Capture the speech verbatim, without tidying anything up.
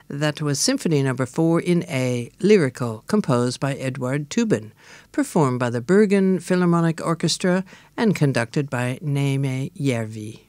That was Symphony Number four in A, Lyrical, composed by Eduard Toubin, performed by the Bergen Philharmonic Orchestra and conducted by Neeme Järvi.